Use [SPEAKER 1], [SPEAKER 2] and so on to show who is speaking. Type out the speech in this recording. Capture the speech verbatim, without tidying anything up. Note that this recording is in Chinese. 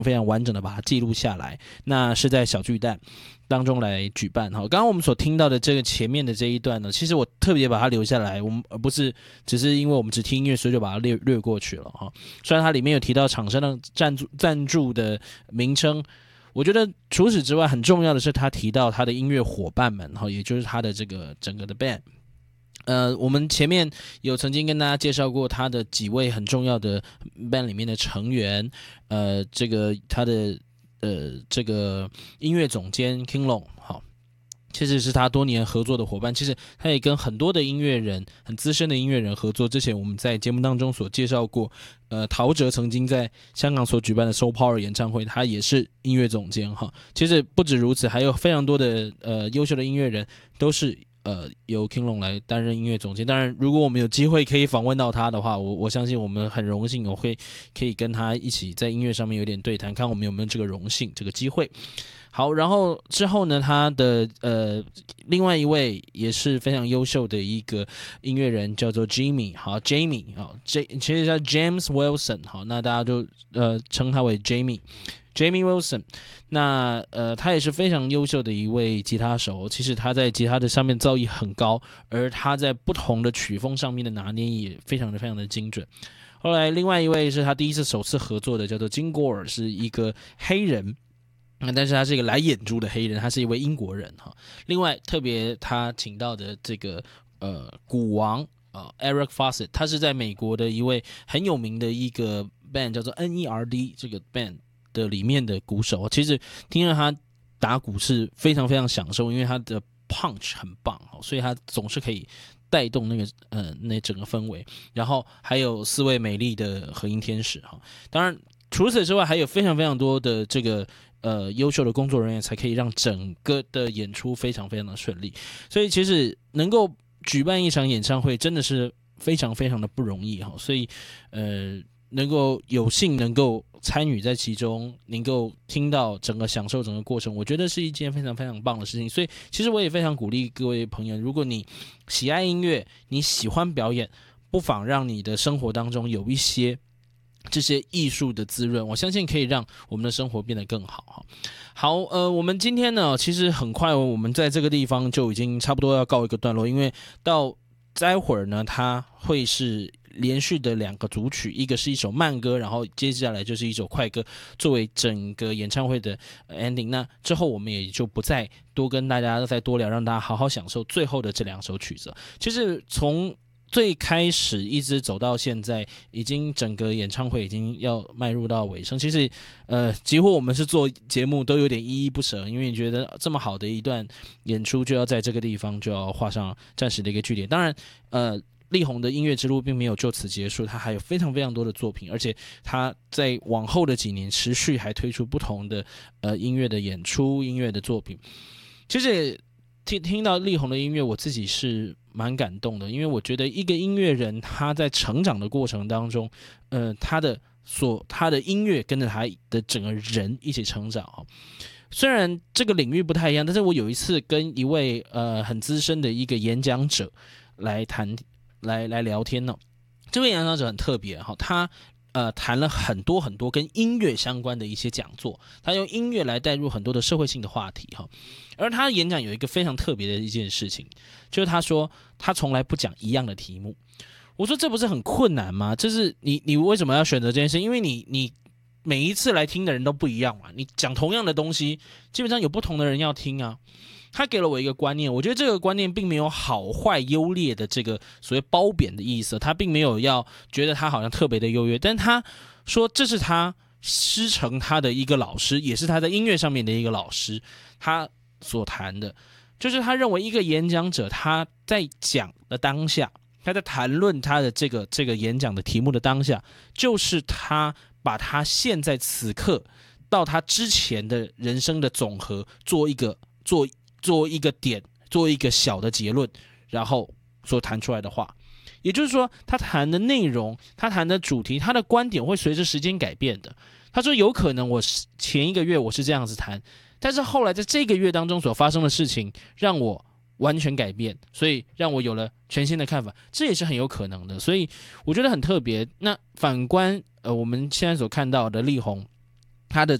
[SPEAKER 1] 非常完整的把它记录下来。那是在小巨蛋当中来举办。刚刚我们所听到的这个前面的这一段呢，其实我特别把它留下来，我们而不是只是因为我们只听音乐所以就把它略略过去了哈。虽然它里面有提到厂商的赞助赞助的名称，我觉得除此之外很重要的是他提到他的音乐伙伴们哈，也就是他的这个整个的 band。呃，我们前面有曾经跟大家介绍过他的几位很重要的 band 里面的成员，呃，这个他的呃这个音乐总监 King Long 好。其实是他多年合作的伙伴，其实他也跟很多的音乐人、很资深的音乐人合作。之前我们在节目当中所介绍过，呃，陶喆曾经在香港所举办的 Soul Power 演唱会，他也是音乐总监哈。其实不止如此，还有非常多的呃优秀的音乐人都是呃由 King Long 来担任音乐总监。当然，如果我们有机会可以访问到他的话，我我相信我们很荣幸，我会可以跟他一起在音乐上面有点对谈，看我们有没有这个荣幸、这个机会。好，然后之后呢，他的呃另外一位也是非常优秀的一个音乐人叫做 Jimmy， 好 Jamie 好 J 其实叫 James Wilson， 好，那大家就呃称他为 Jamie Jamie Wilson。那呃他也是非常优秀的一位吉他手，其实他在吉他的上面造诣很高，而他在不同的曲风上面的拿捏也非常的非常的精准。后来另外一位是他第一次首次合作的，叫做金戈尔，是一个黑人。但是他是一个来眼珠的黑人，他是一位英国人哈。另外特别他请到的这个呃鼓王呃 Eric Fawcett， 他是在美国的一位很有名的一个 band 叫做 N E R D 这个 band 的里面的鼓手。其实听着他打鼓是非常非常享受，因为他的 punch 很棒，所以他总是可以带动那个呃那整个氛围。然后还有四位美丽的和音天使哈。当然除此之外还有非常非常多的这个呃，优秀的工作人员才可以让整个的演出非常非常的顺利。所以其实能够举办一场演唱会真的是非常非常的不容易哈。所以呃，能够有幸能够参与在其中，能够听到整个享受整个过程，我觉得是一件非常非常棒的事情。所以其实我也非常鼓励各位朋友，如果你喜爱音乐，你喜欢表演，不妨让你的生活当中有一些这些艺术的滋润，我相信可以让我们的生活变得更好。好，呃，我们今天呢，其实很快我们在这个地方就已经差不多要告一个段落，因为到待会儿呢，它会是连续的两个组曲，一个是一首慢歌，然后接下来就是一首快歌，作为整个演唱会的 ending。那之后我们也就不再多跟大家再多聊，让大家好好享受最后的这两首曲子。其实从最开始一直走到现在，已经整个演唱会已经要迈入到尾声。其实，呃，几乎我们是做节目都有点依依不舍，因为你觉得这么好的一段演出就要在这个地方就要画上暂时的一个句点。当然，呃，力宏的音乐之路并没有就此结束，他还有非常非常多的作品，而且他在往后的几年持续还推出不同的呃音乐的演出、音乐的作品。其实听听到力宏的音乐，我自己是蛮感动的，因为我觉得一个音乐人他在成长的过程当中，呃，他的所他的音乐跟着他的整个人一起成长。虽然这个领域不太一样，但是我有一次跟一位呃很资深的一个演讲者来谈来来聊天呢，这位演讲者很特别哈，他呃，谈了很多很多跟音乐相关的一些讲座，他用音乐来带入很多的社会性的话题哈。而他的演讲有一个非常特别的一件事情，就是他说他从来不讲一样的题目。我说这不是很困难吗？这是你你为什么要选择这件事？因为你你每一次来听的人都不一样嘛，你讲同样的东西，基本上有不同的人要听啊。他给了我一个观念，我觉得这个观念并没有好坏优劣的这个所谓褒贬的意思，他并没有要觉得他好像特别的优越，但他说这是他师承他的一个老师，也是他在音乐上面的一个老师，他所谈的就是他认为一个演讲者他在讲的当下，他在谈论他的这个这个演讲的题目的当下，就是他把他现在此刻到他之前的人生的总和做一个做做一个点，做一个小的结论，然后所谈出来的话。也就是说他谈的内容，他谈的主题，他的观点会随着时间改变的。他说有可能我前一个月我是这样子谈，但是后来在这个月当中所发生的事情让我完全改变，所以让我有了全新的看法，这也是很有可能的。所以我觉得很特别。那反观呃我们现在所看到的力宏， 他的